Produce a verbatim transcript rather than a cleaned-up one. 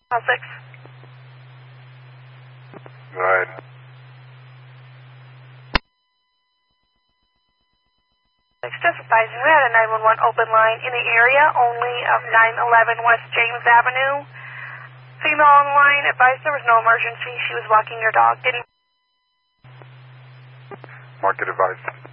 Uh, six. Go ahead. Just advising, we had a nine one one open line in the area only of nine eleven West James Avenue. Female on the line advised there was no emergency. She was walking her dog. Didn't. Market advised.